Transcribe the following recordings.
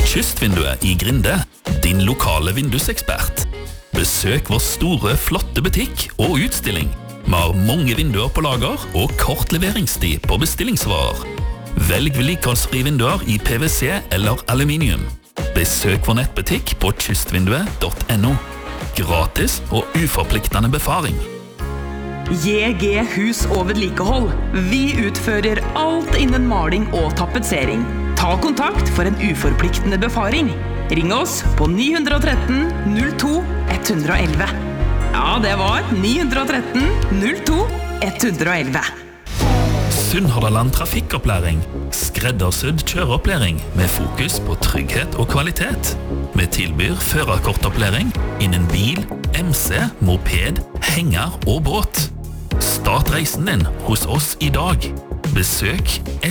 Kystvinduet i Grinde, din lokale vindusekspert. Besøk vår store, flotte butikk og utstilling. Vi har mange vinduer på lager og kort leveringstid på bestillingsvarer. Velg vedlikeholdsfrie vinduer i PVC eller aluminium. Besøk vår nettbutikk på kystvinduet.no. Gratis og uforpliktende befaring. JG Hus og vedlikehold. Vi utfører alt innen maling og tapetsering. Ta kontakt for en uforpliktende befaring. Ring oss på 913 02 111. Ja, det var 913 02 111. Sunnhordland Trafikkopplæring. Skreddersydd kjøreopplæring med fokus på trygghet og kvalitet. Vi tilbyr førerkortopplæring innen bil, MC, moped, henger og båt. Start reisen din hos oss i dag. Besøk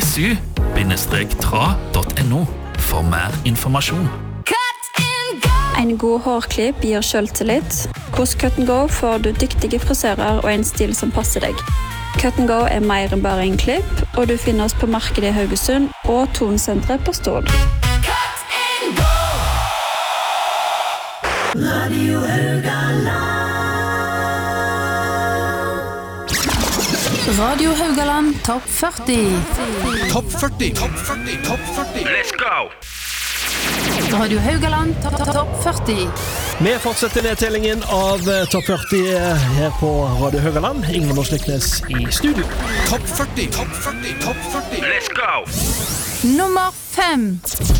su-tra.no for mer informasjon. En god hårklipp gir selvtillit. Hos Cut & Go får du dyktige frisører og en stil som passer deg. Cut & Go er mer enn bare en klipp, og du finner oss på markedet i Haugesund og Tonsenteret på Stord. Radio Haugaland. Radio Haugaland Topp 40. Topp 40. Let's go! Radio Haugaland Topp 40. Vi fortsetter nedtellingen av Topp 40 her på Radio Haugaland. Ingrid Morsliknes i studio. Topp 40. Let's go! Nummer 5.